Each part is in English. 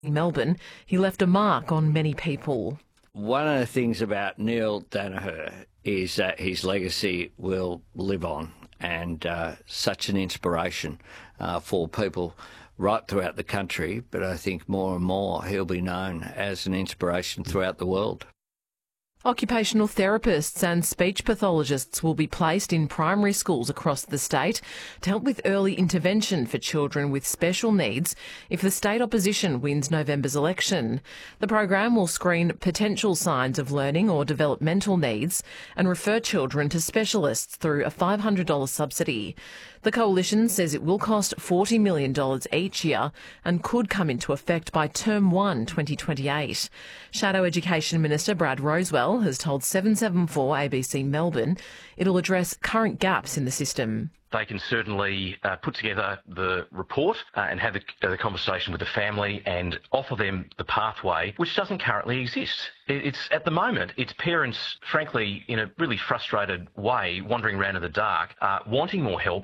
In Melbourne, he left a mark on many people. One of the things about Neil Daniher is that his legacy will live on, and such an inspiration for people right throughout the country, but I think more and more he'll be known as an inspiration throughout the world. Occupational therapists and speech pathologists will be placed in primary schools across the state to help with early intervention for children with special needs if the state opposition wins November's election. The program will screen potential signs of learning or developmental needs and refer children to specialists through a $500 subsidy. The coalition says it will cost $40 million each year and could come into effect by Term 1 2028. Shadow Education Minister Brad Rosewell has told 774 ABC Melbourne it'll address current gaps in the system. They can certainly put together the report and have the conversation with the family and offer them the pathway, which doesn't currently exist. It's at the moment, it's parents, frankly, in a really frustrated way, wandering around in the dark, wanting more help.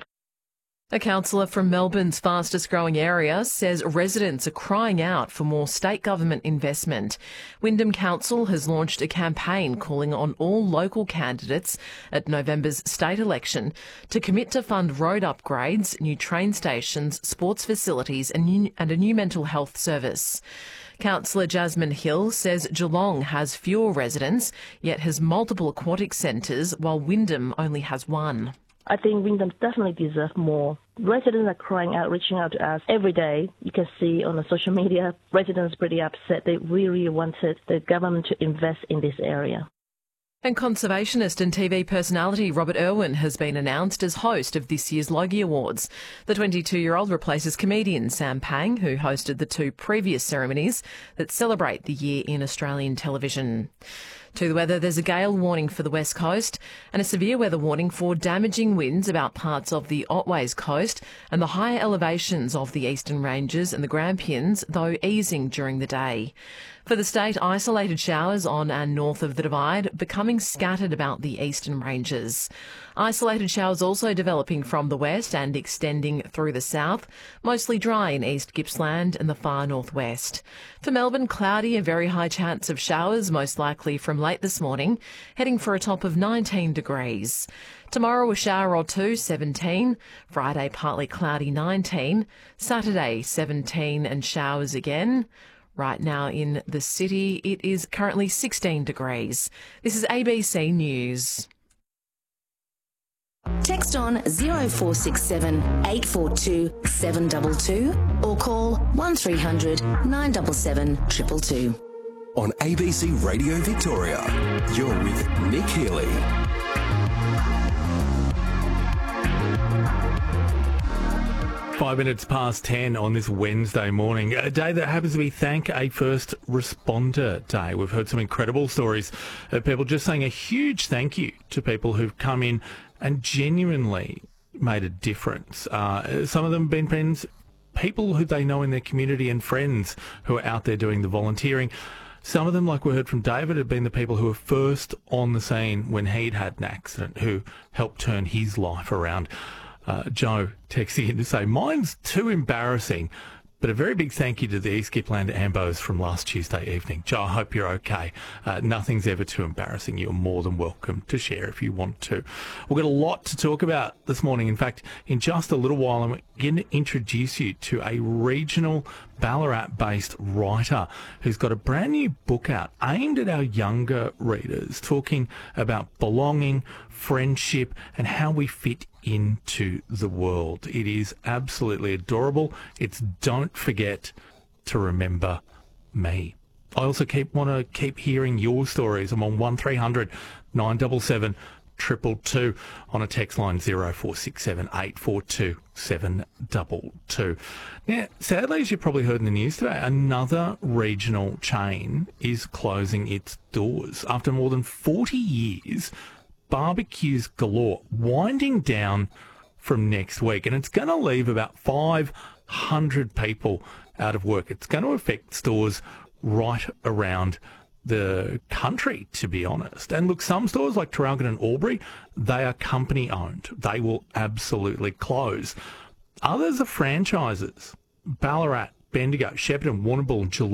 A councillor from Melbourne's fastest growing area says residents are crying out for more state government investment. Wyndham Council has launched a campaign calling on all local candidates at November's state election to commit to fund road upgrades, new train stations, sports facilities and a new mental health service. Councillor Jasmine Hill says Geelong has fewer residents, yet has multiple aquatic centres, while Wyndham only has one. I think Wyndham definitely deserves more. Residents are crying out, reaching out to us every day. You can see on the social media, residents are pretty upset. They really wanted the government to invest in this area. And conservationist and TV personality Robert Irwin has been announced as host of this year's Logie Awards. The 22-year-old replaces comedian Sam Pang, who hosted the two previous ceremonies that celebrate the year in Australian television. To the weather, there's a gale warning for the west coast and a severe weather warning for damaging winds about parts of the Otways coast and the higher elevations of the Eastern Ranges and the Grampians, though easing during the day. For the state, isolated showers on and north of the Divide, becoming scattered about the Eastern Ranges. Isolated showers also developing from the west and extending through the south, mostly dry in East Gippsland and the far northwest. For Melbourne, cloudy, a very high chance of showers, most likely from late this morning, heading for a top of 19 degrees. Tomorrow, a shower or two, 17. Friday, partly cloudy, 19. Saturday, 17 and showers again. Right now in the city, it is currently 16 degrees. This is ABC News. Text on 0467 842 722 or call 1300 977 222. On ABC Radio Victoria, you're with Nick Healy. Five minutes past 10 on this Wednesday morning, a day that happens to be Thank a First Responder Day. We've heard some incredible stories of people just saying a huge thank you to people who've come in and genuinely made a difference. Some of them have been friends, people who they know in their community and friends who are out there doing the volunteering. Some of them, like we heard from David, have been the people who were first on the scene when he'd had an accident, who helped turn his life around. Joe texting in to say, mine's too embarrassing, but a very big thank you to the East Gippsland Ambos from last Tuesday evening. Joe, I hope you're okay. Nothing's ever too embarrassing. You're more than welcome to share if you want to. We've got a lot to talk about this morning. In fact, in just a little while, I'm going to introduce you to a regional Ballarat-based writer who's got a brand new book out aimed at our younger readers, talking about belonging, friendship, and how we fit into the world. It is absolutely adorable. It's Don't Forget to Remember Me. I also want to keep hearing your stories. I'm on 1300 977 222 on a text line 0467 842 722. Now, sadly, as you probably heard in the news today, another regional chain is closing its doors. After more than 40 years, Barbecues Galore winding down from next week, and it's going to leave about 500 people out of work. It's going to affect stores right around the country, to be honest. And look, some stores like Traralgon and Albury, they are company owned. They will absolutely close. Others are franchises. Ballarat, Bendigo, Shepparton, Warrnambool, Geelong.